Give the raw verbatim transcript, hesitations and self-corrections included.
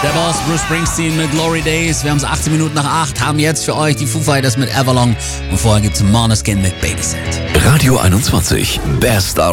Der Boss Bruce Springsteen mit Glory Days. Wir haben es achtzehn Minuten nach acht, haben jetzt für euch die Foo Fighters mit Everlong und vorher gibt's Måneskin mit Babysit. Radio einundzwanzig, Best